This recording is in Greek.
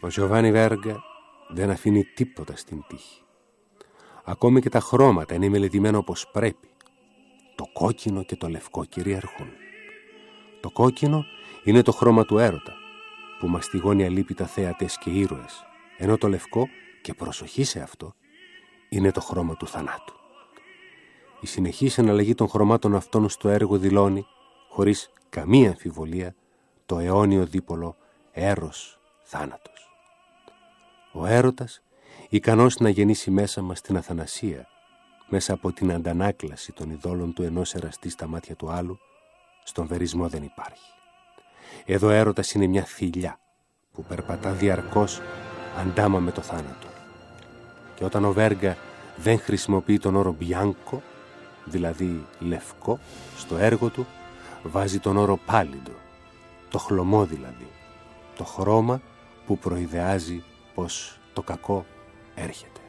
Ο Τζοβάνι Βέργα δεν αφήνει τίποτα στην τύχη. Ακόμη και τα χρώματα είναι μελετημένα όπως πρέπει. Το κόκκινο και το λευκό κυριαρχούν. Το κόκκινο είναι το χρώμα του έρωτα, που μαστιγώνει αλίπητα θέατες και ήρωες, ενώ το λευκό, και προσοχή σε αυτό, είναι το χρώμα του θανάτου. Η συνεχής εναλλαγή των χρωμάτων αυτών στο έργο δηλώνει, χωρίς καμία αμφιβολία, το αιώνιο δίπολο έρος-θάνατος. Ο έρωτας, ικανός να γεννήσει μέσα μας την αθανασία, μέσα από την αντανάκλαση των ειδόλων του ενός εραστή στα μάτια του άλλου, στον βερισμό δεν υπάρχει. Εδώ έρωτας είναι μια θηλιά που περπατά διαρκώς αντάμα με το θάνατο. Και όταν ο Βέργα δεν χρησιμοποιεί τον όρο μπιάνκο, δηλαδή λευκό, στο έργο του, βάζει τον όρο πάλιντο, το χλωμό δηλαδή, το χρώμα που προειδεάζει πως το κακό έρχεται.